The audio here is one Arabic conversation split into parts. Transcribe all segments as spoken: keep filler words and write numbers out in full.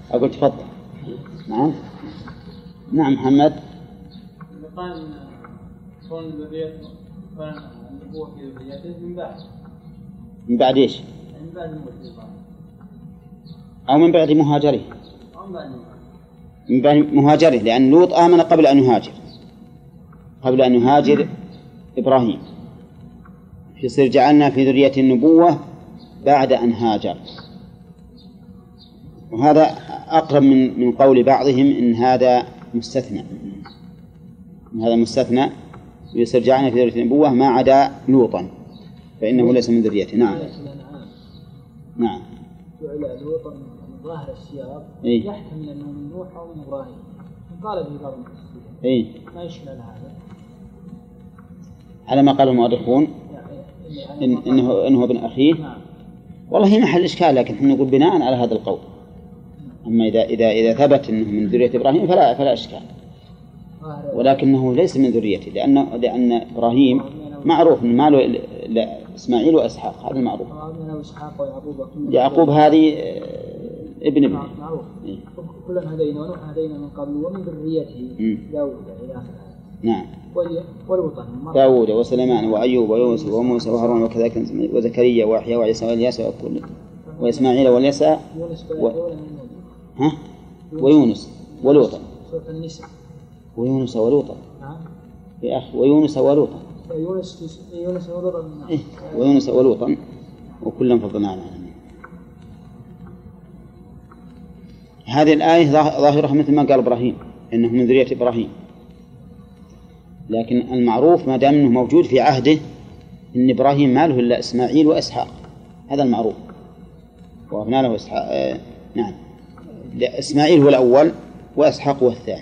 أقول تفضل. نعم نعم محمد. قال كون ذرية النبوة في ذريته من بعد. من بعد إيش؟ من بعد الموت. أو من بعد مهاجره. أو من بعد من بعد مهاجره، لأن لوط آمن قبل أن يهاجر، قبل أن يهاجر إبراهيم، يصير جعلنا في ذرية النبوة بعد أن هاجر. وهذا أقرب من من قول بعضهم إن هذا مستثنى، إن هذا مستثنى يصير جعلنا في ذرية النبوة ما عدا لوطا فإنه ليس من ذريته. نعم نعم. جعل لوطا من ظاهر السياق إيه؟ يحتمل أنه من نوح أو من إبراهيم، قال به بعض المفسرين. إيه؟ ما يشمل هذا على ما قال المؤرخون يعني إن إنه إنه ابن أخيه. نعم. والله محل إشكال، لكن إحنا نقول بناء على هذا القول. أما إذا إذا إذا ثبت أنه من ذرية إبراهيم فلا فلا إشكال، ولكنه ليس من ذريته، لأن لأن إبراهيم معروف إن ما له إسماعيل وإسحاق، هذا معروف. يعقوب هذه ابن ابنه معروف. كلنا هدينا ونوح هدينا من قبل ومن ذريته داود إلى آخره. نعم. والوطن داود وسليمان وأيوب ويوسف وموسى وهارون وكذلك وزكريا ويحيى وعيسى والياس وكل وإسماعيل واليسع و... ها؟ ويونس ولوطا. ويونس ولوطا. نعم. يا أخي ويونس ولوطا. يونس يونس ولوطا. إيه؟ ويونس ولوطا وكلهم فضلنا على العالمين. هذه الآية ظاهرها مثل ما قال إبراهيم إنه من ذرية إبراهيم، لكن المعروف ما دام أنه موجود في عهده إن إبراهيم ما له إلا إسماعيل وإسحاق، هذا المعروف. وأبنى له إسحاق. آه نعم. إسماعيل هو الأول وإسحاق هو الثاني،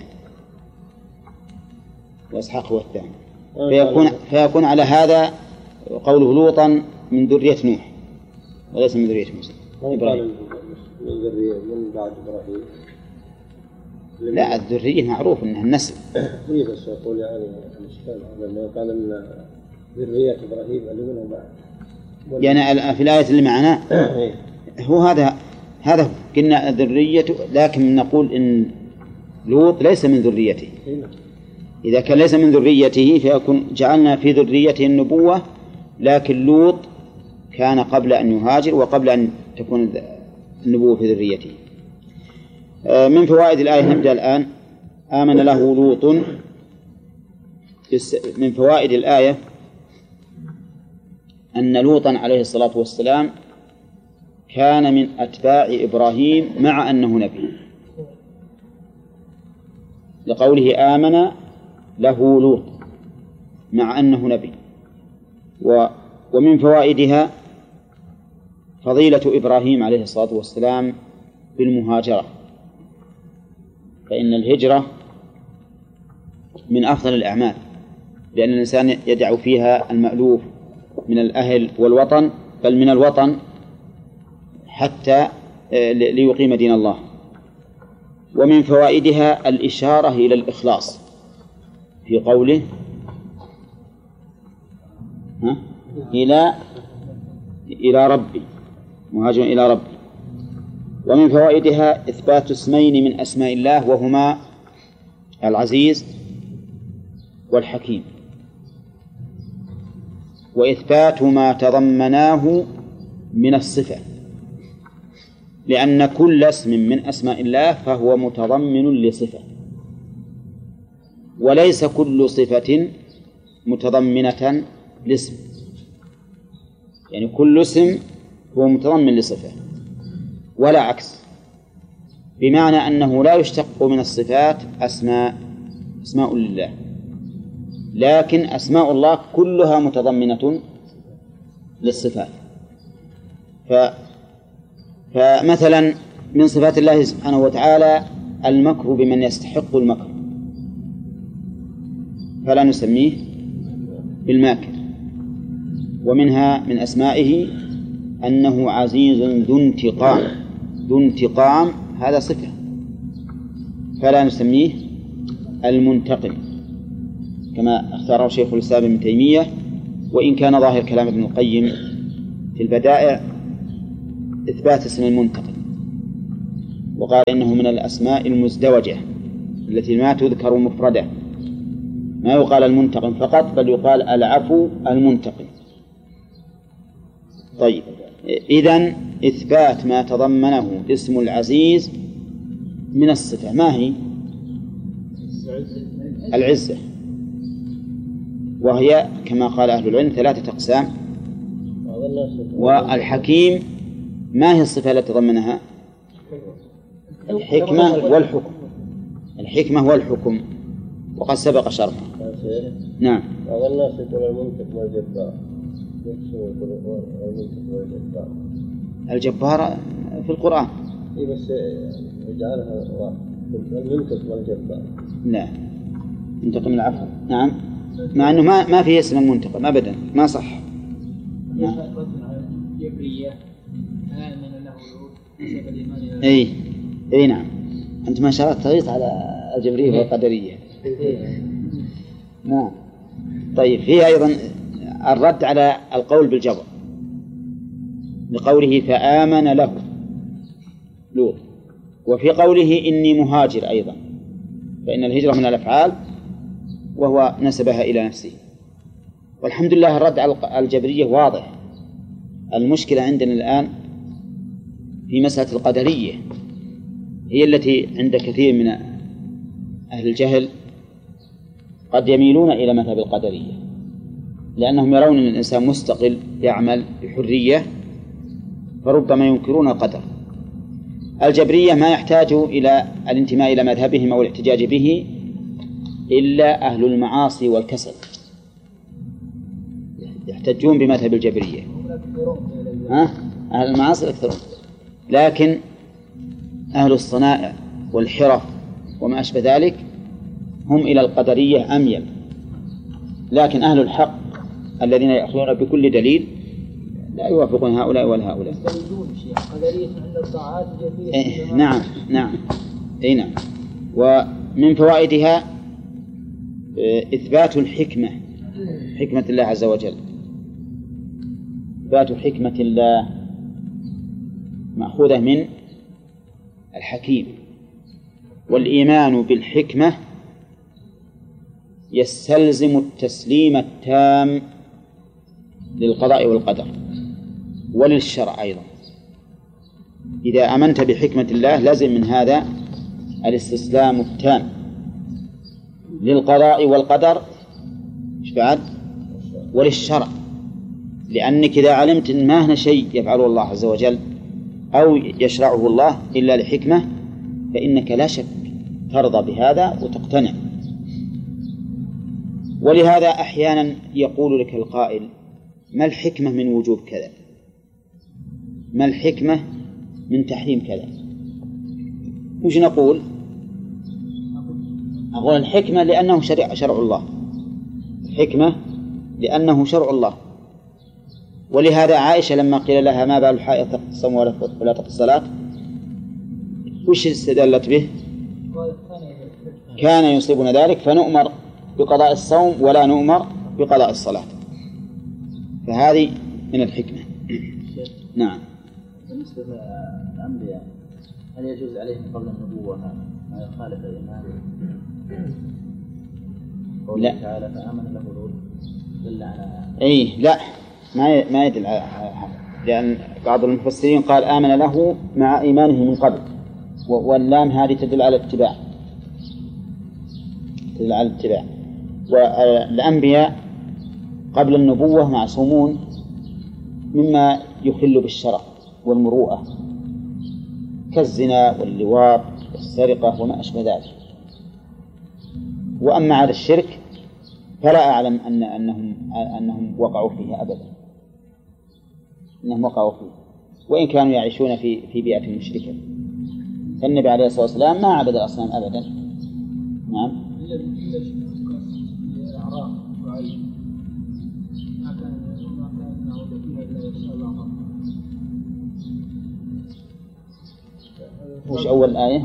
وإسحاق هو الثاني. فيكون فيكون على هذا قوله لوطا من ذرية نوح وليس من ذرية موسى. إبراهيم من ذرية من بعد إبراهيم. لا الذرية معروف أنها النسل. إيه بس يقول يعني الإشكال هذا ما قال إن ذرية إبراهيم اللي منهم بعد. يعني في الآية اللي معنا هو هذا هذا قلنا ذرية، لكن نقول إن لوط ليس من ذريته. إذا كان ليس من ذريته فيكون جعلنا في ذريته النبوة، لكن لوط كان قبل أن يهاجر وقبل أن تكون النبوة في ذريته. من فوائد الآية نبدأ الآن. آمن له لوط. من فوائد الآية أن لوطا عليه الصلاة والسلام كان من أتباع إبراهيم مع أنه نبي، لقوله آمن له لوط مع أنه نبي. ومن فوائدها فضيلة إبراهيم عليه الصلاة والسلام بالمهاجرة، فإن الهجرة من أفضل الأعمال، لأن الإنسان يدع فيها المألوف من الأهل والوطن، بل من الوطن حتى ليقيم دين الله. ومن فوائدها الإشارة إلى الإخلاص في قوله ها؟ إلى إلى ربي، مهاجر إلى ربي. ومن فوائدها إثبات اسمين من أسماء الله وهما العزيز والحكيم، وإثبات ما تضمناه من الصفة، لأن كل اسم من أسماء الله فهو متضمن لصفة، وليس كل صفة متضمنة لاسم، يعني كل اسم هو متضمن لصفة ولا عكس، بمعنى أنه لا يشتق من الصفات أسماء أسماء لله، لكن أسماء الله كلها متضمنة للصفات. ف فمثلا من صفات الله سبحانه وتعالى المكر بمن يستحق المكر، فلا نسميه بالماكر. ومنها من أسمائه أنه عزيز ذو انتقام، ذو انتقام هذا صفة، فلا نسميه المنتقم كما اختاره شيخ الإسلام ابن تيمية، وإن كان ظاهر كلام ابن القيم في البدائع إثبات اسم المنتقم. وقال إنه من الأسماء المزدوجة التي ما تذكر مفردة، ما يقال المنتقم فقط بل يقال العفو المنتقم. طيب، إذن إثبات ما تضمنه اسم العزيز من الصفة ما هي؟ العزة، وهي كما قال أهل العلم ثلاثة أقسام. والحكيم ما هي الصفة التي تضمنها؟ الحكمة والحكم. الحكمة والحكم وقد سبق شرحه. نعم. بعض الناس يقول المنتقم والجبار. الجبار في القرآن. إيه بس يجعلها المنتقم والجبار. لا، منتقم العفو. نعم، مع أنه ما ما في اسم المنتقم أبدا، ما صح. نعم. جبرية آمن له نسب الإيمان إلى أي أي نعم. أنت ما شاء الله تغيط على الجبرية والقدرية. نعم. طيب، فيه أيضا الرد على القول بالجبر لقوله فآمن له لوط، وفي قوله إني مهاجر أيضا، فإن الهجرة من الأفعال وهو نسبها إلى نفسه. والحمد لله الرد على الجبرية واضح. المشكلة عندنا الآن في مسألة القدرية، هي التي عند كثير من أهل الجهل قد يميلون إلى مذهب القدرية، لأنهم يرون أن الإنسان مستقل يعمل بحرية، فربما ينكرون القدر. الجبرية ما يحتاجوا إلى الانتماء إلى مذهبهم أو الاحتجاج به إلا أهل المعاصي والكسل، يحتجون بمذهب الجبرية. ها؟ أهل المعاصي أكثرون، لكن أهل الصنائع والحرف وما أشبه ذلك هم إلى القدرية أميل. لكن أهل الحق الذين يأخذون بكل دليل لا يوافقون هؤلاء ولا هؤلاء. إيه نعم نعم أي نعم. ومن فوائدها إثبات الحكمة، حكمة الله عز وجل. إثبات حكمة الله مأخوذة من الحكيم، والإيمان بالحكمة يستلزم التسليم التام للقضاء والقدر وللشرع أيضا. إذا آمنت بحكمة الله لازم من هذا الاستسلام التام للقضاء والقدر إيش بعد؟ وللشرع، لأنك إذا علمت إن ما هنا شيء يفعله الله عز وجل أو يشرعه الله إلا لحكمة فإنك لا شك ترضى بهذا وتقتنع. ولهذا أحيانا يقول لك القائل ما الحكمة من وجوب كذا، ما الحكمة من تحريم كذا، وش نقول؟ أقول الحكمة لأنه شرع, شرع الله، الحكمة لأنه شرع الله. ولهذا عائشة لما قيل لها ما بال الحائض تقضي الصوم ولا تقضي الصلاة وش استدلت به؟ كان يصيبنا ذلك فنؤمر بقضاء الصوم ولا نؤمر بقضاء الصلاة، فهذه من الحكمة. نعم. بالنسبة للأنبياء هل يجوز عليهم قبل النبوة ما يخالف الإيمان؟ لا تعالى فآمن له لوط دل على أي لا ما ما يدل على، لأن بعض المفسرين قال آمن له مع إيمانه من قبل، واللام هذه تدل على الاتباع، تدل على الاتباع. والأنبياء قبل النبوة معصومون مما يخل بالشرع والمروءة كالزنا واللواط والسرقة وما أشبه ذلك. وأما على الشرك فلا أعلم أن أنهم أنهم وقعوا فيه أبدا، أنهم وقعوا فيه وإن كانوا يعيشون في في بيئة مشركة. فالنبي عليه الصلاة والسلام ما عبد الأصنام أبدا. نعم. وش أول آية؟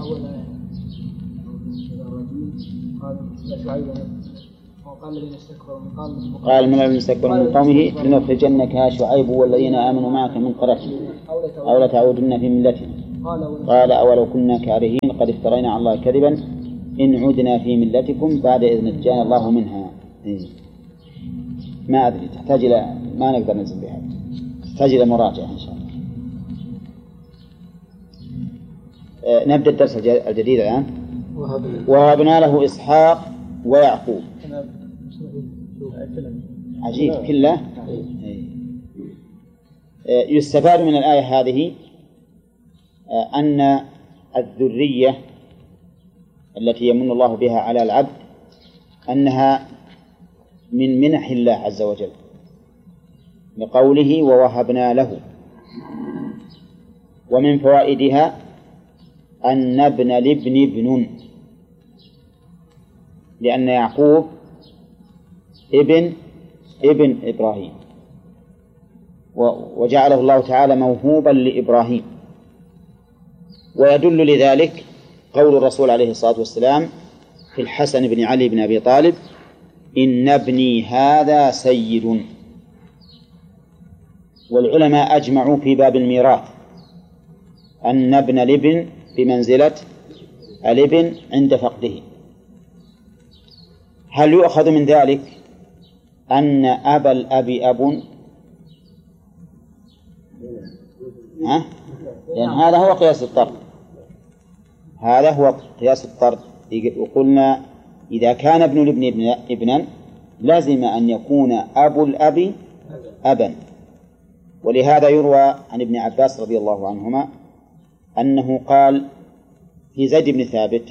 قال من الذين استكبروا من قومه لنخرجنك يا شعيب والذين آمنوا معك من قريتنا أو لتعودن في ملتنا قال أولو كنا كارهين قد افترينا على الله كذبا إن عدنا في ملتكم بعد إذ نجانا الله منها. ما أدري، تحتاج إلى، ما نقدر ننزل بها، تحتاج إلى مراجعة إن شاء الله. أه نبدأ الدرس الجديد الآن. ووهبنا له إسحاق ويعقوب. عجيب كله. أه يستفاد من الآية هذه أه أن الذرية التي يمن الله بها على العبد أنها من منح الله عز وجل، لقوله ووهبنا له. ومن فوائدها أن ابن لابن ابن، لأن يعقوب ابن ابن إبراهيم، وجعله الله تعالى موهوبا لإبراهيم. ويدل لذلك قول الرسول عليه الصلاة والسلام في الحسن بن علي بن أبي طالب إن ابني هذا سيد. والعلماء أجمعوا في باب الميراث أن ابن الابن بمنزلة الابن عند فقده. هل يؤخذ من ذلك أن أبا الأب أب؟ ها؟ لأن هذا هو قياس الطرد، هذا هو قياس الطرد. وقلنا إذا كان ابن الابن ابنا لازم أن يكون أبو الأب أبا. ولهذا يروى عن ابن عباس رضي الله عنهما أنه قال في زيد بن ثابت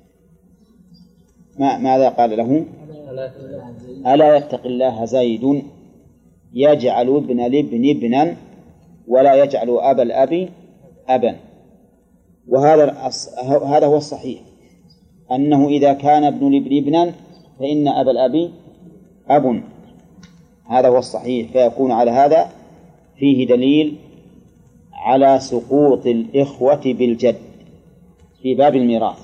ما ماذا قال له؟ ألا يتق الله زيد يجعل ابن الابن ابنا ولا يجعل أبا الأب أبا. وهذا هذا هو الصحيح، أنه إذا كان ابن الابن ابنا فإن أبا الأب أب، هذا هو الصحيح. فيكون على هذا فيه دليل على سقوط الإخوة بالجد في باب الميراث.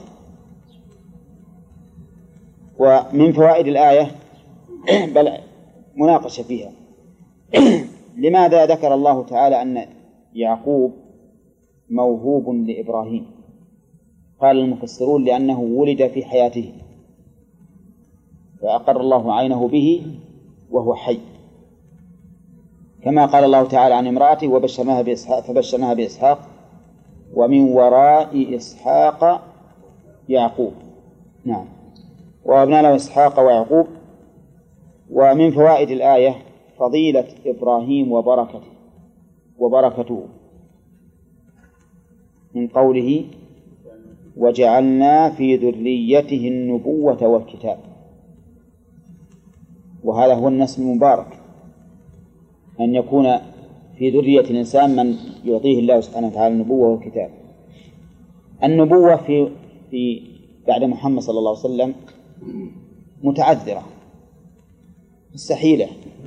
ومن فوائد الآية بل مناقشة فيها لماذا ذكر الله تعالى أن يعقوب موهوب لإبراهيم؟ قال المفسرون لأنه ولد في حياته فأقر الله عينه به وهو حي، كما قال الله تعالى عن امرأته وبشرناها بإسحاق فبشرناها بإسحاق ومن وراء إسحاق يعقوب. نعم، وأبنى له إسحاق ويعقوب. ومن فوائد الآية فضيلة إبراهيم وبركته وبركته من قوله وجعلنا في ذريته النبوة والكتاب، وهذا هو النسب المبارك، أن يكون في ذرية الإنسان من يعطيه الله سبحانه وتعالى النبوة والكتاب. النبوة في في بعد محمد صلى الله عليه وسلم متعذرة مستحيلة،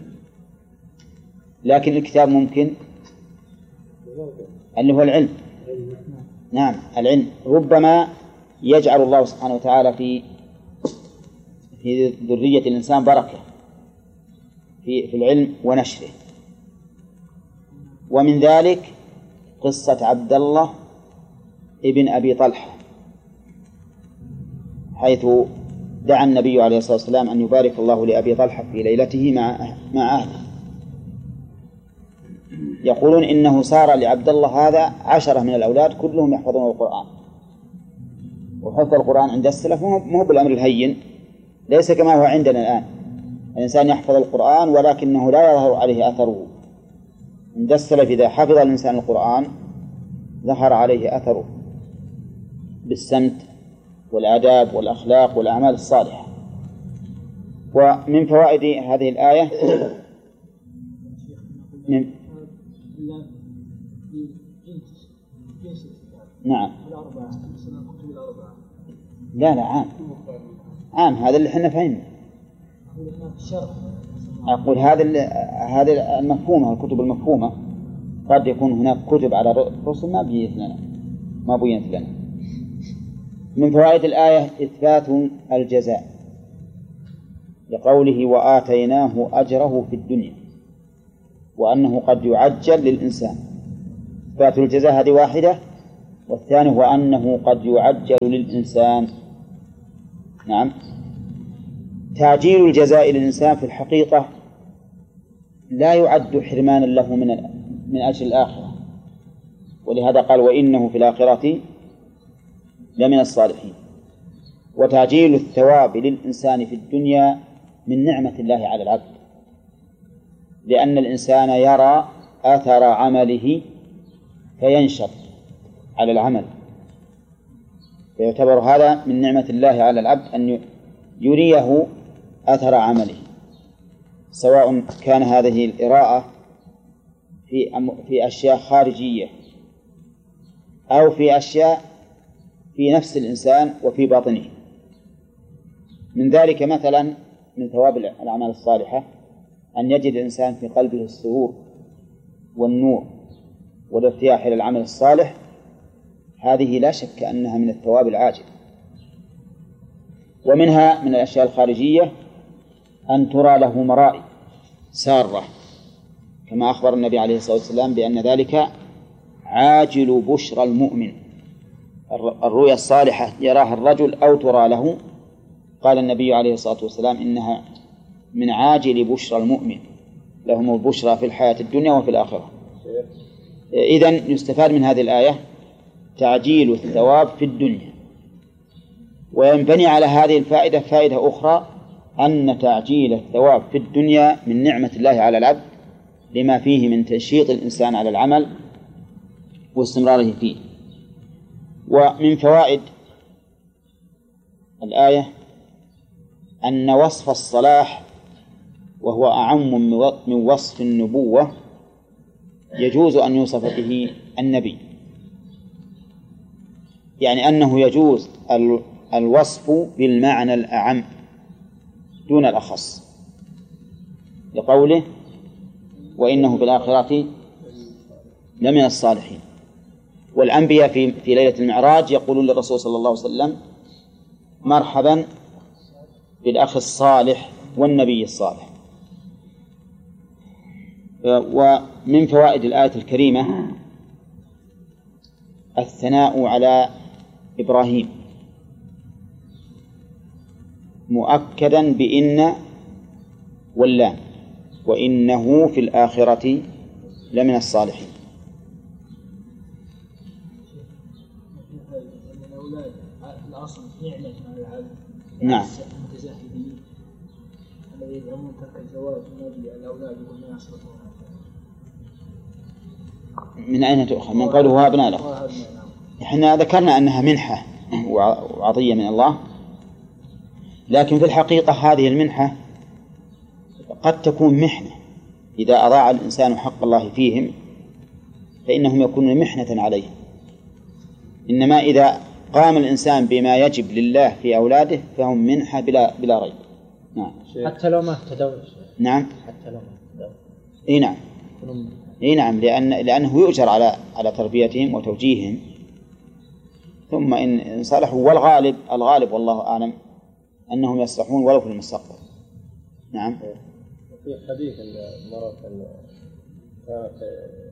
لكن الكتاب ممكن، اللي هو العلم. نعم العلم، ربما يجعل الله سبحانه وتعالى في في ذرية الإنسان بركة في في العلم ونشره. ومن ذلك قصة عبد الله ابن أبي طلحة، حيث دعا النبي عليه الصلاة والسلام أن يبارك الله لأبي طلحة في ليلته مع مع أهله. يقولون إنه صار لعبد الله هذا عشرة من الأولاد كلهم يحفظون القرآن، وحفظ القرآن عند السلف مو بالأمر الهين، ليس كما هو عندنا الآن الإنسان يحفظ القرآن ولكنه لا يظهر عليه أثره. عند السلف إذا حفظ الإنسان القرآن ظهر عليه أثره بالسمت والآداب والأخلاق والأعمال الصالحة. ومن فوائد هذه الآية من نعم لا لا عام عام هذا اللي احنا فهمنا. أقول هذا هذا المفهومة، الكتب المفهومة قد يكون هناك كتب على الرسل ما بينت لنا ما بينت لنا. من فوائد الآية إثبات الجزاء لقوله وآتيناه أجره في الدنيا، وأنه قد يعجل للإنسان. إثبات الجزاء هذه واحدة، والثاني هو أنه قد يعجل للإنسان. نعم، تعجيل الجزاء للإنسان في الحقيقة لا يعد حرمانا له من من أجل الآخرة، ولهذا قال وإنه في الآخرة لمن الصالحين. وتعجيل الثواب للإنسان في الدنيا من نعمة الله على العبد، لأن الإنسان يرى أثر عمله فينشط على العمل، فيعتبر هذا من نعمة الله على العبد أن يريه أثر عمله، سواء كان هذه الإراءة في في أشياء خارجية أو في أشياء في نفس الإنسان وفي باطنه. من ذلك مثلا من ثواب الأعمال الصالحة أن يجد الإنسان في قلبه السرور والنور والارتياح إلى العمل الصالح، هذه لا شك أنها من الثواب العاجل. ومنها من الأشياء الخارجية أن ترى له مرائي سارة، كما أخبر النبي عليه الصلاة والسلام بأن ذلك عاجل بشرى المؤمن. الرؤيا الصالحة يراها الرجل أو ترى له، قال النبي عليه الصلاة والسلام إنها من عاجل بشرى المؤمن، لهم البشرى في الحياة الدنيا وفي الآخرة. إذن يستفاد من هذه الآية تعجيل الثواب في الدنيا. وينبني على هذه الفائدة فائدة أخرى، أن تعجيل الثواب في الدنيا من نعمة الله على العبد، لما فيه من تنشيط الإنسان على العمل واستمراره فيه. ومن فوائد الآية أن وصف الصلاح، وهو أعم من وصف النبوة، يجوز أن يوصف به النبي، يعني أنه يجوز الوصف بالمعنى الأعم دون الأخص، لقوله وإنه في الآخرة لمن الصالحين. والأنبياء في في ليلة المعراج يقولون للرسول صلى الله عليه وسلم مرحبا بالأخ الصالح والنبي الصالح. ومن فوائد الآية الكريمة الثناء على إبراهيم مؤكدا بإن واللام، وإنه في الآخرة لمن الصالحين. نعم. المتزاهدين الذين يزعمون ترك الزواج من أجل الأولاد وهم يصرفون. من أين تؤخذ؟ من قوله وهبنا له. إحنا ذكرنا أنها منحة وعطية من الله، لكن في الحقيقة هذه المنحة قد تكون محنة. إذا أضاع الإنسان حق الله فيهم فإنهم يكونون محنة عليه. إنما إذا قام الإنسان بما يجب لله في أولاده فهم منحة بلا بلا ريب. نعم. حتى لو ما اهتدوا. نعم. حتى لو ما اهتدوا. إيه نعم. إيه نعم، لأن لأنه يؤجر على على تربيتهم وتوجيههم، ثم إن صلحوا. والغالب الغالب والله أعلم أنهم يصلحون ولو في المستقبل. نعم. في حديث المرأة كانت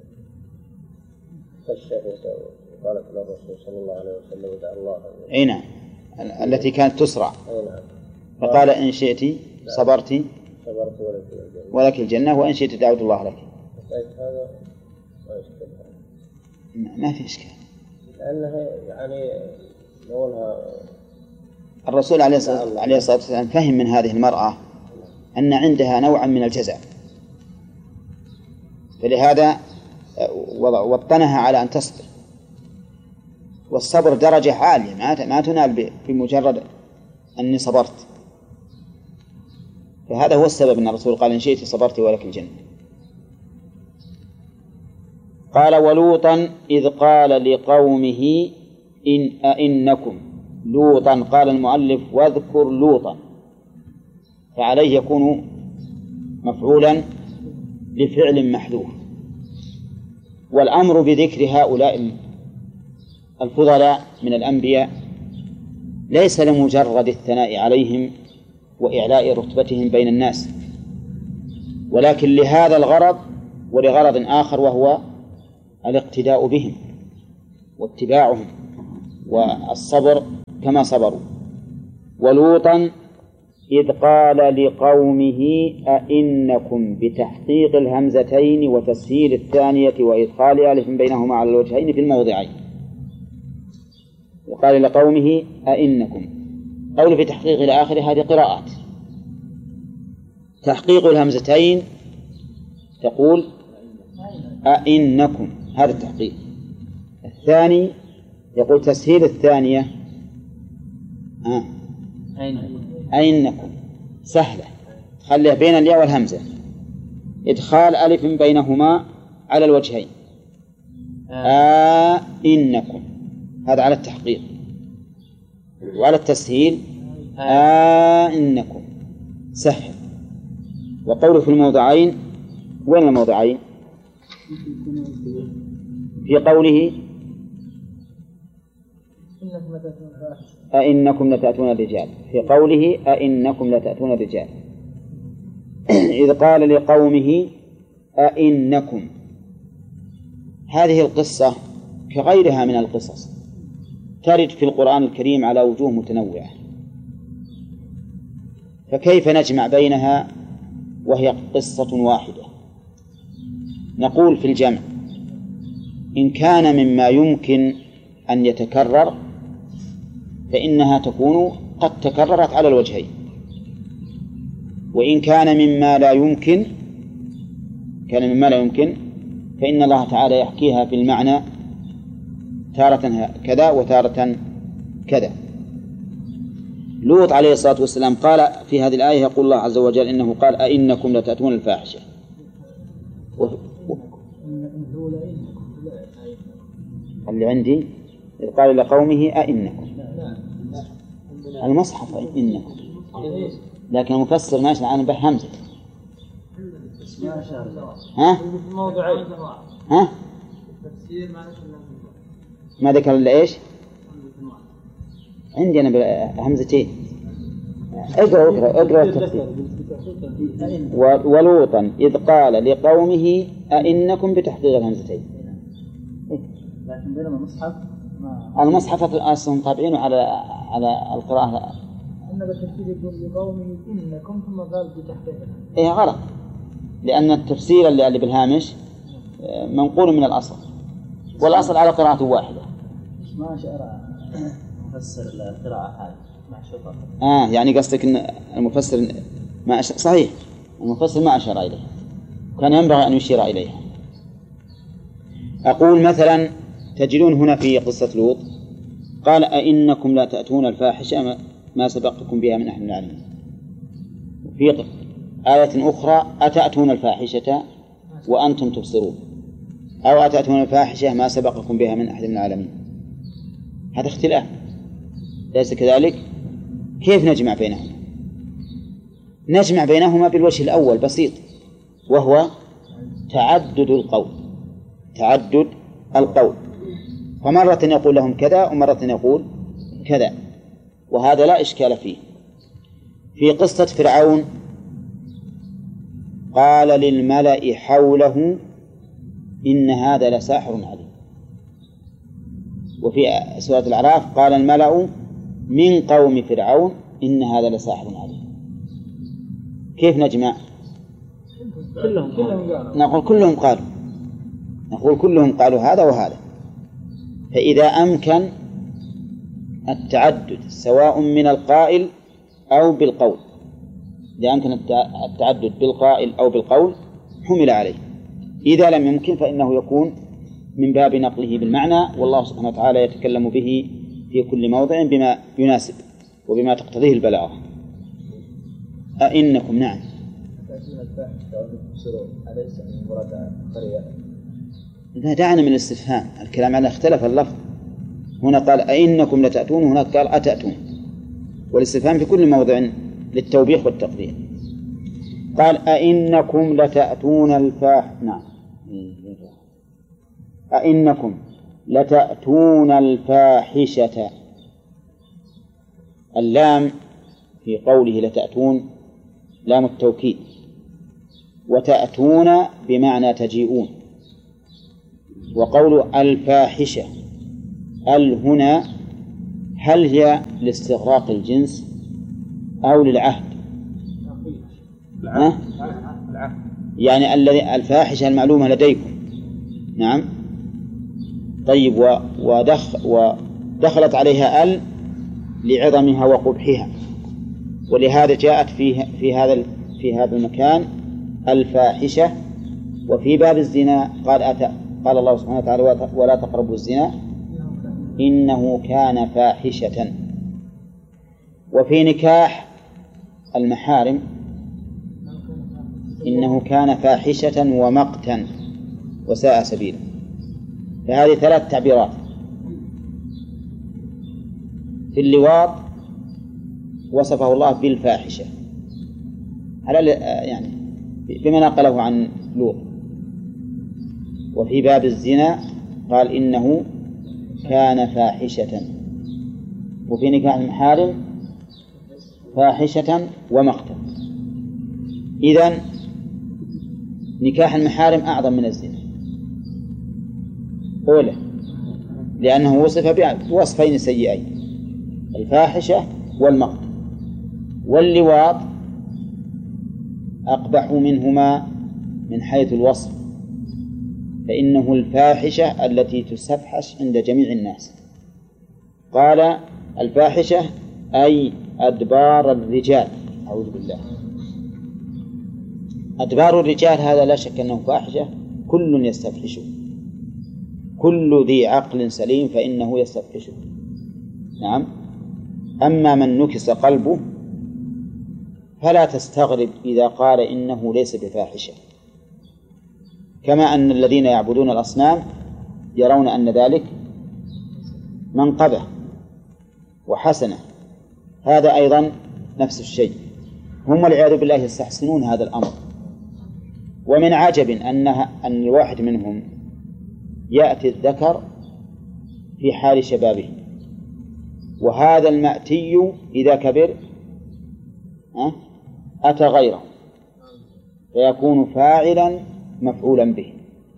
تشهد وقالت للرسول صلى الله عليه وسلم ادعى الله. أي نعم، التي كانت تسرع. أي نعم. فقال إن شئت صبرت صبرت ولك الجنة ولك الجنة وإن شئت دعوت الله لك. هذا ما يشكل، ما في إشكال، لأنها يعني لونها. الرسول عليه الصلاة والسلام فهم من هذه المرأة أن عندها نوعا من الجزع، فلهذا وطنها على أن تصبر. والصبر درجة عالية ما تنال بمجرد أني صبرت. فهذا هو السبب أن الرسول قال إن شئت صبرت ولك الجنة. قال ولوطا إذ قال لقومه إن أئنكم لوطا. قال المؤلف واذكر لوطا، فعليه يكون مفعولا لفعل محذوف. والأمر بذكر هؤلاء الفضلاء من الأنبياء ليس لمجرد الثناء عليهم وإعلاء رتبتهم بين الناس، ولكن لهذا الغرض ولغرض آخر، وهو الاقتداء بهم واتباعهم والصبر كما صبروا. ولوطا إذ قال لقومه أئنكم بتحقيق الهمزتين وتسهيل الثانية وإدخال ألف بينهما على الوجهين في الموضعين. وقال لقومه أئنكم، قول في تحقيق إلى آخر هذه قراءات. تحقيق الهمزتين تقول أئنكم، هذا التحقيق. الثاني يقول تسهيل الثانية آه. أئنكم سهلة، خليها بين الياء والهمزة، إدخال ألف بينهما على الوجهين. أئنكم هذا على التحقيق. وعلى التسهيل أئنكم سهل. وقوله في الموضعين، وين الموضعين؟ في قوله أئنكم لتأتون الرجال، في قوله أئنكم لتأتون الرجال. إذ قال لقومه أئنكم، هذه القصة كغيرها من القصص ترد في القرآن الكريم على وجوه متنوعة، فكيف نجمع بينها وهي قصة واحدة؟ نقول في الجمع إن كان مما يمكن أن يتكرر فإنها تكون قد تكررت على الوجهين، وإن كان مما لا يمكن كان مما لا يمكن فإن الله تعالى يحكيها في المعنى تارة كذا وتارة كذا. لوط عليه الصلاة والسلام قال في هذه الآية، يقول الله عز وجل إنه قال أئنكم لتأتون الفاحشة و... و... اللي عندي إذ قال لقومه أئنكم، المصحف إنكم، لكن المفسر ماشي عن به همزة. ها؟ ها؟ ما ذكر إلا إيش؟ عندي أنا همزتين. اقرأ اقرأ اقرأ التفسير. ولوطا إذ قال لقومه أئنكم بتحقيق الهمزتين. لكن بينما المصحف المصحف أصلا طابعينه على على القراءة. أن بالتفسير يقول لقومه إنكم ثم قال بتحقيق. إيه غلط، لأن التفسير اللي اللي بالهامش منقول من الأصل، والأصل على قراءة واحدة. ما أشار مفسر القراءة هذه مع شطر. آه يعني قصدك إن المفسر ما أشار. صحيح، المفسر ما أشار إليه، كان ينبغي أن يشير إليها. أقول مثلا تجدون هنا في قصة لوط قال أئنكم لا تأتون الفاحشة ما سبقتكم بها من أحد العالمين. في آية أخرى أتأتون الفاحشة وأنتم تبصرون، أو أتأتون الفاحشة ما سبقكم بها من أحد العالمين. هذا اختلاف، ليس كذلك؟ كيف نجمع بينهما؟ نجمع بينهما بالوجه الأول بسيط، وهو تعدد القول. تعدد القول، فمرة يقول لهم كذا ومرة يقول كذا، وهذا لا إشكال فيه. في قصة فرعون قال للملأ حوله إن هذا لساحر عليم، وفي سورة الأعراف قال الملأ من قوم فرعون إن هذا لساحر عليم. كيف نجمع؟ كلهم قالوا. نقول كلهم قالوا نقول كلهم قالوا هذا وهذا. فإذا أمكن التعدد سواء من القائل أو بالقول، إذا أمكن التعدد بالقائل أو بالقول حمل عليه. إذا لم يمكن فإنه يكون من باب نقله بالمعنى، والله سبحانه وتعالى يتكلم به في كل موضع بما يناسب وبما تقتضيه البلاغة. أئنكم نعم إذا دعنا من الاستفهام، الكلام على اختلف اللفظ. هنا قال أئنكم لتأتون، هناك قال أتأتون، والاستفهام في كل موضع للتوبيخ والتقدير. قال أئنكم لتأتون الفاحشة، نعم أئنكم لتأتون الفاحشة. اللام في قوله لتأتون لام التوكيد، وتأتون بمعنى تجيئون. وقول الفاحشة ال هنا هل هي لاستغراق الجنس أو للعهد؟ العهد. يعني الذي الفاحشة المعلومة لديكم. نعم. طيب و ودخ ودخلت عليها ال لعظمها وقبحها، ولهذا جاءت في في هذا في هذا المكان الفاحشة. وفي باب الزنا قال أتى قال الله سبحانه وتعالى ولا تقربوا الزنا إنه كان فاحشة. وفي نكاح المحارم إنه كان فاحشة ومقتا وساء سبيلا. فهذه ثلاث تعبيرات. في اللواط وصفه الله بالفاحشة على يعني بما نقله عن لوط. وفي باب الزنا قال إنه كان فاحشة. وفي نكاح المحارم فاحشة ومقتا. إذن نكاح المحارم أعظم من الزنا أولا، لأنه وصف بوصفين سيئين الفاحشة والمقت. واللواط أقبح منهما من حيث الوصف، فإنه الفاحشة التي تستفحش عند جميع الناس. قال الفاحشة أي أدبار الرجال، أعوذ بالله. أدبار الرجال هذا لا شك أنه فاحشة، كل يستفحشه، كل ذي عقل سليم فإنه يستفحشه. نعم. أما من نكس قلبه فلا تستغرب إذا قال إنه ليس بفاحشة، كما أن الذين يعبدون الأصنام يرون أن ذلك منقبة وحسنة، هذا أيضا نفس الشيء. هم والعياذ بالله يستحسنون هذا الأمر. ومن عجب أنها أن الواحد منهم يأتي الذكر في حال شبابه، وهذا المأتي إذا كبر أتى غيره فيكون فاعلا مفعولا به.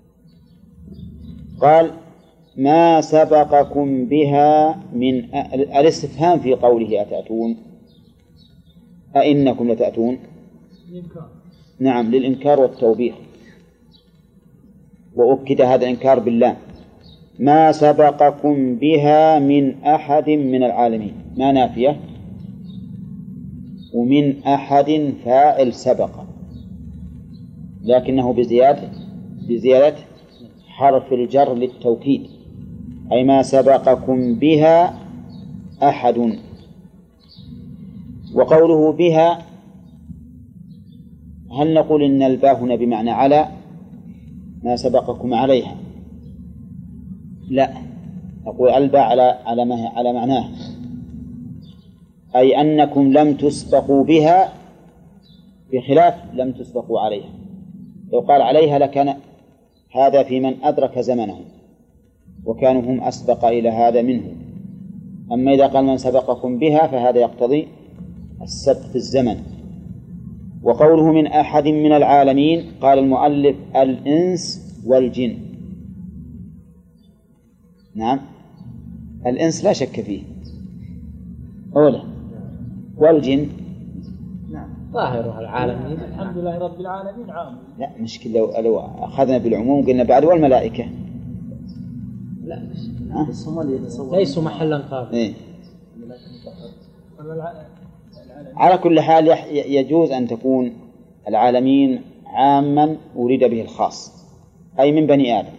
قال ما سبقكم بها من الاستفهام في قوله أتأتون أئنكم لتأتون، نعم للإنكار والتوبيخ، وأكد هذا الإنكار بالله. ما سبقكم بها من أحد من العالمين، ما نافية، ومن أحد فاعل سبق، لكنه بزيادة بزيادة حرف الجر للتوكيد، أي ما سبقكم بها أحد. وقوله بها هل نقول إن الباء هنا بمعنى على ما سبقكم عليها؟ لا، نقول الباء على على ما على معناه، أي أنكم لم تسبقوا بها بخلاف لم تسبقوا عليها. لو قال عليها لكان هذا في من أدرك زمنهم وكانوا هم أسبق إلى هذا منه. أما إذا قال من سبقكم بها فهذا يقتضي السبق في الزمن. وقوله من أحد من العالمين قال المؤلف الإنس والجن. نعم الإنس لا شك فيه أولا، والجن نعم ظاهرها العالمين. الحمد لله رب العالمين عام. لا مشكلة لو, لو أخذنا بالعموم قلنا بعد والملائكة لا بس هم ليسوا محلا قابل. إيه. على كل حال يجوز أن تكون العالمين عاما أريد به الخاص أي من بني آدم،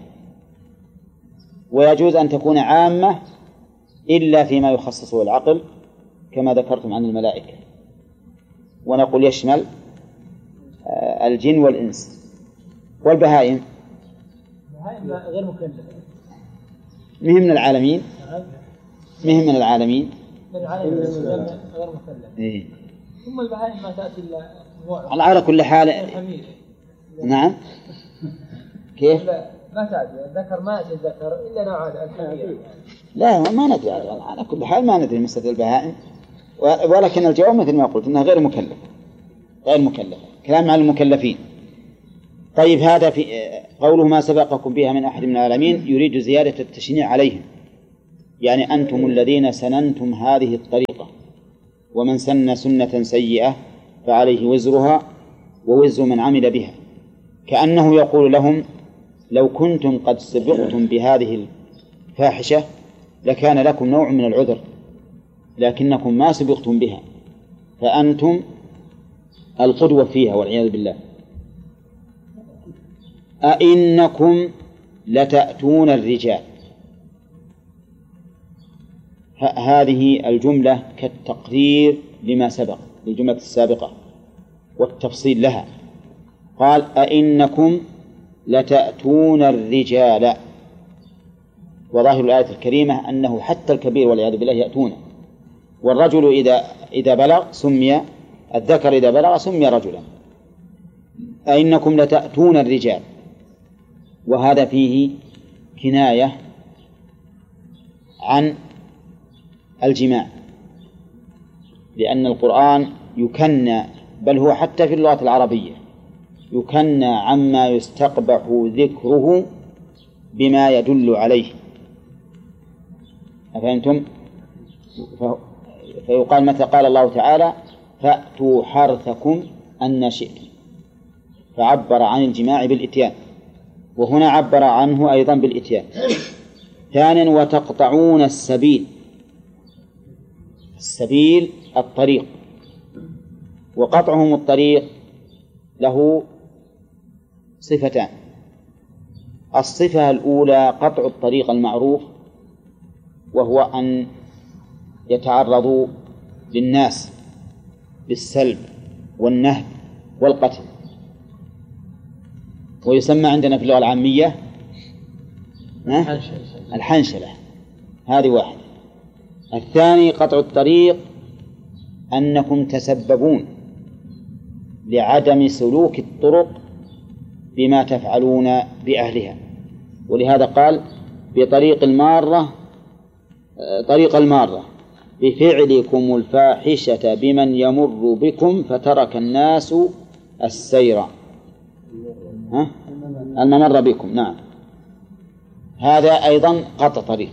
ويجوز أن تكون عامة إلا فيما يخصصه العقل كما ذكرتم عن الملائكة. ونقول يشمل الجن والإنس والبهائم. البهائم غير مكلفة، مهم من العالمين، مهم من العالمين العالمين غير مكلفة. إيه. ثم البهائم ما تأتي إلا على كل حال. نعم كيف؟ ما تأتي الذكر، ما يأتي الذكر إلا نوع الحمير. لا ما ندري، على كل حال ما ندري مسألة البهائم، ولكن الجواب مثل ما قلت أنها غير مكلفة، غير مكلفة، كلام عن المكلفين. طيب هذا في قوله ما سبقكم بها من أحد من العالمين يريد زيادة التشنيع عليهم، يعني أنتم الذين سننتم هذه الطريقة، ومن سن سنة سيئة فعليه وزرها ووزر من عمل بها. كأنه يقول لهم لو كنتم قد سبقتم بهذه الفاحشة لكان لكم نوع من العذر، لكنكم ما سبقتم بها فأنتم القدوة فيها والعياذ بالله. أئنكم لتأتون الرجال، هذه الجملة كالتقرير لما سبق للجملة السابقة والتفصيل لها. قال أئنكم لتأتون الرجال، وظاهر الآية الكريمة أنه حتى الكبير والعياذ بالله يأتونه، والرجل إذا إذا بلغ سمي، الذكر إذا بلغ سمي رجلا. أئنكم لتأتون الرجال، وهذا فيه كناية عن الجماع، لأن القرآن يكنى، بل هو حتى في اللغة العربية يكنى عما يستقبح ذكره بما يدل عليه. أفهمتم؟ فيقال متى قال الله تعالى فأتوا حرثكم أن شئتم، فعبر عن الجماع بالإتيان، وهنا عبر عنه أيضا بالإتيان. ثانيا وتقطعون السبيل، السبيل الطريق، وقطعهم الطريق له صفتان. الصفة الأولى قطع الطريق المعروف، وهو أن يتعرضوا للناس بالسلب والنهب والقتل، ويسمى عندنا في اللغة العامية الحنشلة. هذه واحدة. الثاني قطع الطريق أنكم تسببون لعدم سلوك الطرق بما تفعلون بأهلها، ولهذا قال بطريق المارة طريق المارة بفعلكم الفاحشة بمن يمر بكم فترك الناس السير ها؟ الممر بكم. نعم، هذا أيضا قطع طريق.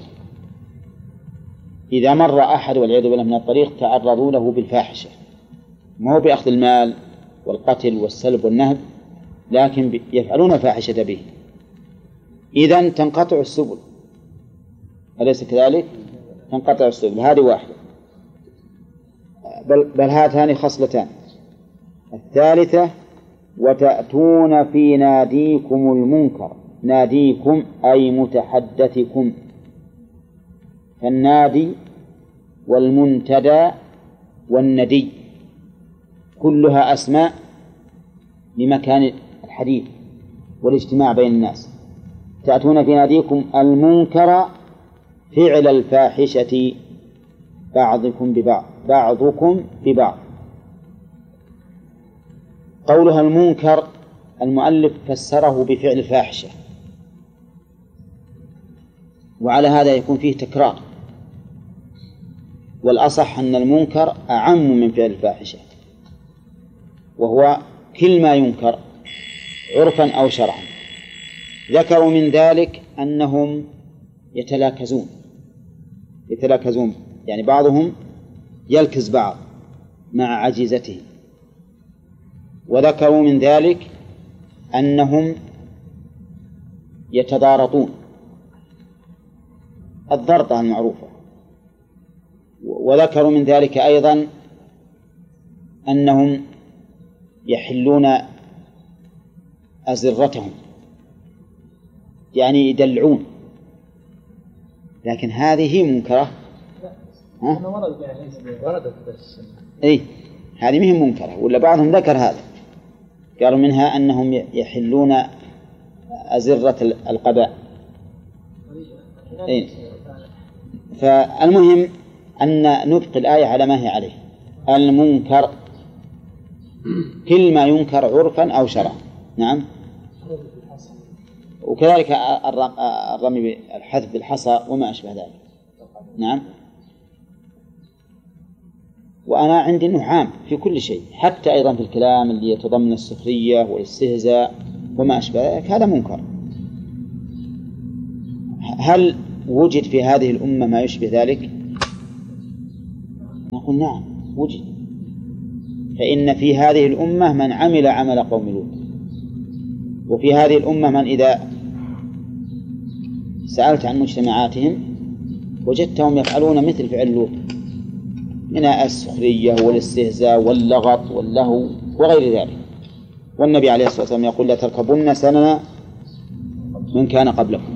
إذا مر أحد والعياذ بالله من الطريق تعرضوا له بالفاحشة، ما هو بأخذ المال والقتل والسلب والنهب، لكن يفعلون فاحشة به، إذن تنقطع السبل، أليس كذلك؟ تنقطع السبل. هذه واحدة. بل, بل هاتان خصلتان. الثالثة وتأتون في ناديكم المنكر، ناديكم أي متحدثكم، فالنادي والمنتدى والندي كلها أسماء لمكان الحديث والاجتماع بين الناس. تأتون في ناديكم المنكر فعل الفاحشة بعضكم ببعض بعضكم ببعض. قولها المنكر المؤلف فسره بفعل الفاحشة، وعلى هذا يكون فيه تكرار، والأصح أن المنكر أعم من فعل الفاحشة، وهو كل ما ينكر عرفا أو شرعا. ذكروا من ذلك أنهم يتلاكزون يتلاكزون يعني بعضهم يلكز بعض مع عجيزته. وذكروا من ذلك أنهم يتضارطون، الضرطة المعروفة. وذكروا من ذلك أيضا أنهم يحلون أزرتهم، يعني يدلعون، لكن هذه منكرة. ها؟ إيه، هذه مهم منكرة، ولا بعضهم ذكر هذا، قالوا منها أنهم يحلون أزرة القباء. إيه. فالمهم أن نبقي الآية على ما هي عليه، المنكر كل ما ينكر عرفا أو شرعا. نعم. وكذلك الرمي بالحذف بالحصى وما أشبه ذلك. نعم. وأنا عندي أنه عام في كل شيء، حتى أيضا في الكلام اللي يتضمن السخرية والاستهزاء وما أشبه ذلك، هذا منكر. هل وجد في هذه الأمة ما يشبه ذلك؟ نقول نعم وجد. فإن في هذه الأمة من عمل عمل قوم لوط، وفي هذه الأمة من إذا سألت عن مجتمعاتهم وجدتهم يفعلون مثل فعل لوط من السخرية والاستهزاء واللغط واللهو وغير ذلك. والنبي عليه الصلاة والسلام يقول لا تركبن سنن من كان قبلكم.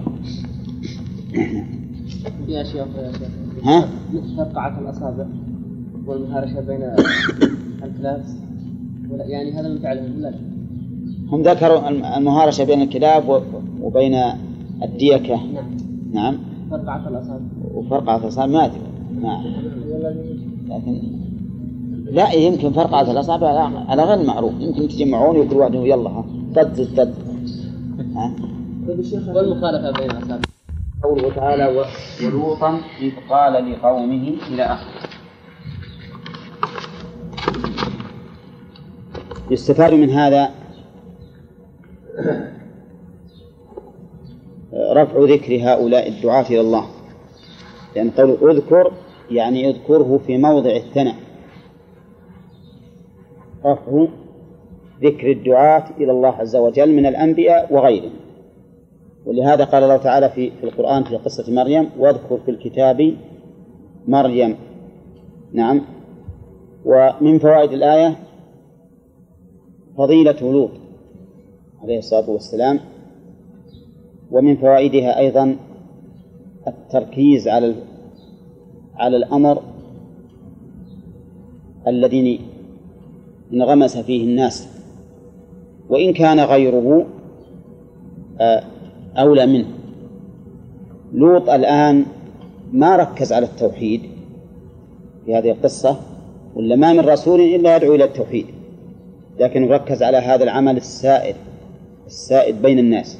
يا شيخ ها؟ فرقعة الأصابع والمهارشة بين الكلاب يعني هذا من فعلهم ولا؟ هم ذكروا المهارشة بين الكلاب وبين الديكة. نعم. نعم. فرقعة الأصابع. وفرقعة الأصابع ما أدري. نعم. لكن لا يمكن فرقعة الأصابع على غير المعروف، يمكن تجمعون وكل واحد يلا ها ضد ضد. ها. والمخالفة بين الأصابع. قوله تعالى ولوطا إذ قال لقومه إلى آخره. يستفاد من هذا رفع ذكر هؤلاء الدعاة إلى الله، لأن قوله اذكر يعني اذكره في موضع الثناء، رفع ذكر الدعاة إلى الله عز وجل من الأنبياء وغيرهم. ولهذا قال الله تعالى في في القرآن في قصة مريم واذكر في الكتاب مريم. نعم. ومن فوائد الآية فضيلة لوط عليه الصلاة والسلام، ومن فوائدها أيضا التركيز على على الأمر الذي انغمس فيه الناس، وإن كان غيره أولى منه. لوط الآن ما ركز على التوحيد في هذه القصة، ولا ما من رسول إلا يدعو إلى التوحيد، لكن ركز على هذا العمل السائد السائد بين الناس.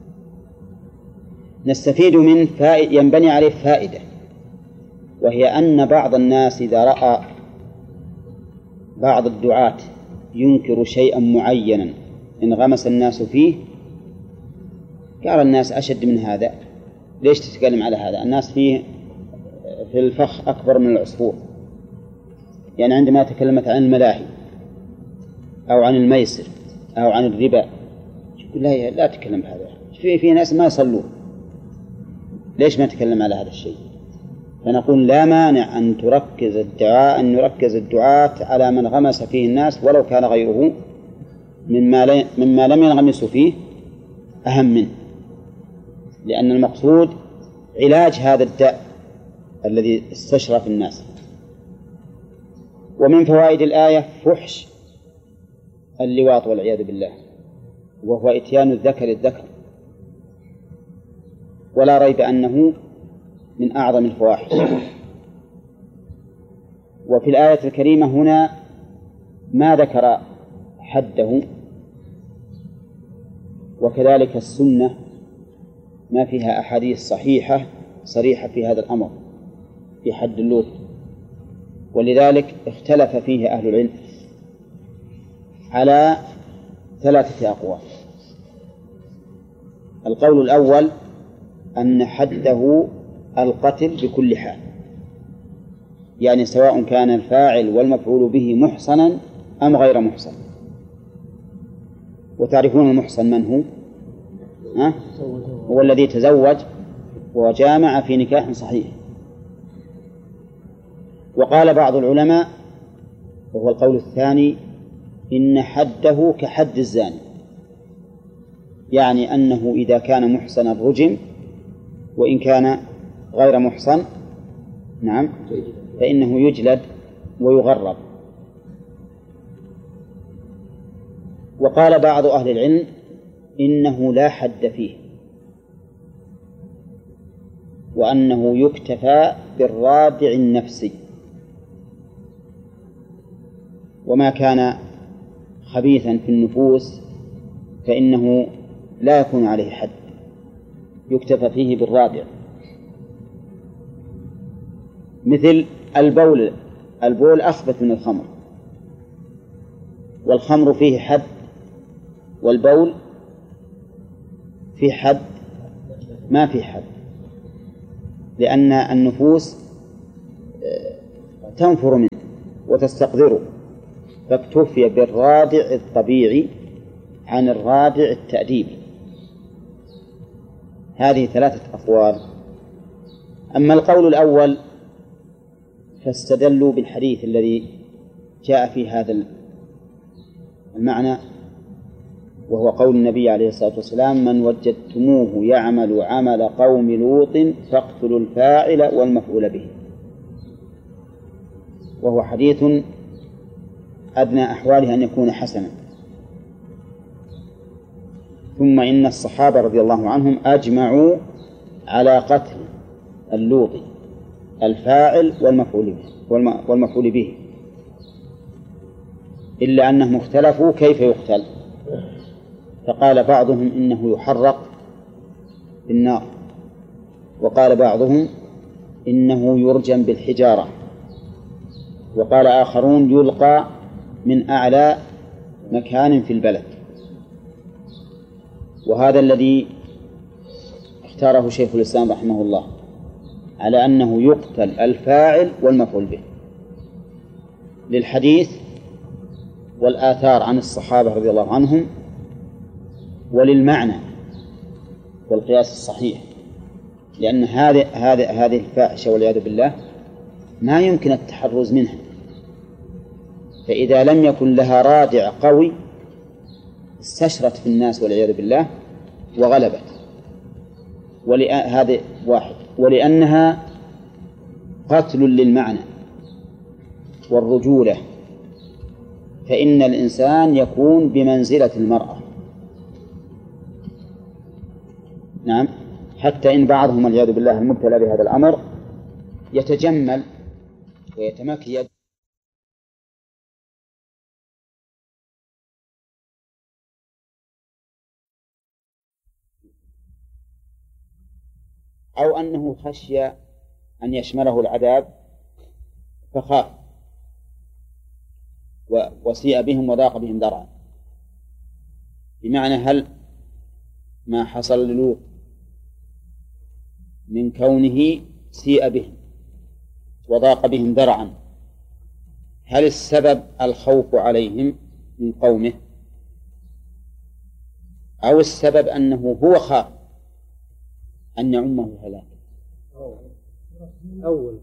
نستفيد منه فائد ينبني عليه فائدة، وهي أن بعض الناس إذا رأى بعض الدعاة ينكر شيئا معينا انغمس الناس فيه قال الناس أشد من هذا، ليش تتكلم على هذا؟ الناس فيه في الفخ أكبر من العصفور. يعني عندما تكلمت عن الملاهي أو عن الميسر أو عن الربا لا لا تتكلم بهذا، في في ناس ما يصلون، ليش ما تكلم على هذا الشيء؟ فنقول لا مانع أن تركز الدعاء أن يركز الدعاة على من غمس فيه الناس ولو كان غيره مما مما لم ينغمسوا فيه أهم منه، لأن المقصود علاج هذا الداء الذي استشرف الناس. ومن فوائد الآية فحش اللواط والعياذ بالله، وهو إتيان الذكر الذكر، ولا ريب أنه من أعظم الفواحش. وفي الآية الكريمة هنا ما ذكر حده، وكذلك السنة ما فيها أحاديث صحيحة صريحة في هذا الأمر في حد اللوط، ولذلك اختلف فيه أهل العلم على ثلاثة أقوال. القول الأول أن حده القتل بكل حال، يعني سواء كان الفاعل والمفعول به محصنا أم غير محصن. وتعرفون المحصن من هو؟ ها؟ هو الذي تزوج وجامع في نكاح صحيح. وقال بعض العلماء وهو القول الثاني إن حده كحد الزاني، يعني أنه إذا كان محصنا رجم، وإن كان غير محصن نعم فإنه يجلد ويغرب. وقال بعض أهل العلم إنه لا حد فيه، وأنه يكتفى بالرادع النفسي، وما كان خبيثا في النفوس فإنه لا يكون عليه حد، يكتفى فيه بالرادع. مثل البول، البول أخبث من الخمر، والخمر فيه حد والبول في حد ما في حد. لأن النفوس تنفر منه وتستقذره، فاكتفي بالرادع الطبيعي عن الرادع التأديبي. هذه ثلاثة أقوال. أما القول الأول فاستدلوا بالحديث الذي جاء في هذا المعنى، وهو قول النبي عليه الصلاة والسلام: من وجدتموه يعمل عمل قوم لوط فاقتلوا الفاعل والمفعول به. وهو حديث أدنى أحواله أن يكون حسنا. ثم إن الصحابة رضي الله عنهم أجمعوا على قتل اللوطي الفاعل والمفعول به والمفعول به، إلا أنهم اختلفوا كيف يقتل، فقال بعضهم إنه يحرق بالنار، وقال بعضهم إنه يرجم بالحجارة، وقال آخرون يلقى من أعلى مكان في البلد. وهذا الذي اختاره شيخ الإسلام رحمه الله، على أنه يقتل الفاعل والمفعول به، للحديث والآثار عن الصحابة رضي الله عنهم، وللمعنى والقياس الصحيح، لأن هذه هذه هذه الفاحشة والعياذ بالله ما يمكن التحرز منها، فإذا لم يكن لها رادع قوي استشرت في الناس والعياذ بالله وغلبت. ولهذا واحد، ولأنها قتل للمعنى والرجولة، فإن الإنسان يكون بمنزلة المرأة. نعم، حتى إن بعضهم والعياذ بالله المبتلى بهذا الأمر يتجمل ويتمكيد أو أنه خشي أن يشمله العذاب فخاف وسيء بهم وضاق بهم ذرعا. بمعنى هل ما حصل للوط من كونه سيء بهم وضاق بهم ذرعا، هل السبب الخوف عليهم من قومه، أو السبب أنه هو خاف أن يعمه الهلاك؟ أول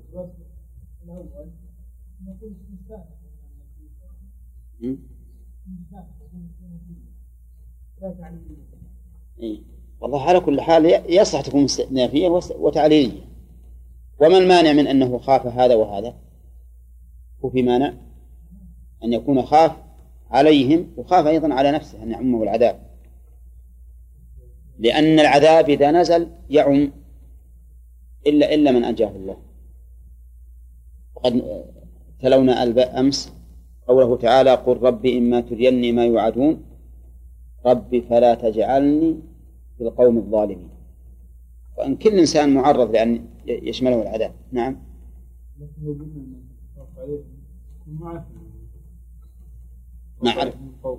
إيه؟ والله على كل حال يصح تكون استئنافية وتعليلية. وما المانع من أنه خاف هذا وهذا؟ وفي مانع أن يكون خاف عليهم وخاف أيضا على نفسه أن يعمه العذاب، لأن العذاب إذا نزل يعم إلا إلا من أنجاه الله. وقد تلونا أمس قوله تعالى: قل رب إما تريني ما يوعدون رب فلا تجعلني في القوم الظالمين. وأن كل إنسان معرض لأن يشمله العذاب. نعم. نعم.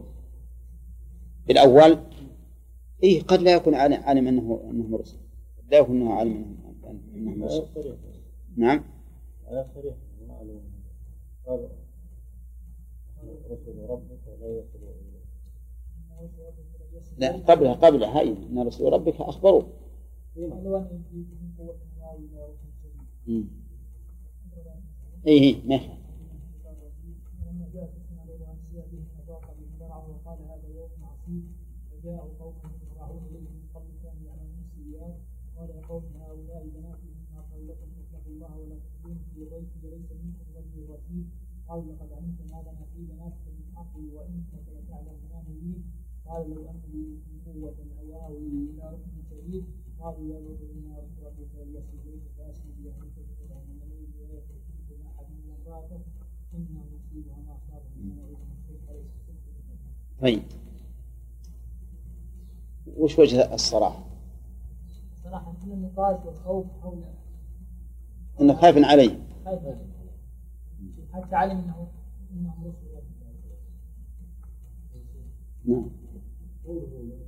الأول إيه قد لا يكون عالم أنه أنه مرسل، لا يكون أنه عالم أنه مرسل. نعم. لا قبلها قبلها هاي إن رسول ربك أخبروا. إيه ما يخالف. جاءوا قوم يسرعون إليه من قبل كانوا يعلمون السيئات قال يا قوم هؤلاء بناتي مما قولكم فاتقوا الله ولا تخزون في بيتي وليس منكم رجل رشيد قال لقد علمت ما لنا في بناتك من حق وإنك لتعلم ما نريد قال لو أن لي قوة أو آوي إلى ركن شديد قالوا يا لوط إنا رسول ربك فليصل إليك فأسلم بأهلك فاتبع من الليل ولا تشرك مع أحد من امرأتك إنا نصيبها ما أصابهم من الإثم فليس. طيب وش وجه الصراحة؟ صراحة أن النقاش والخوف حول إنه خايف عليه، خايف عليه حتى علم أنه إنه رسول الله. نعم.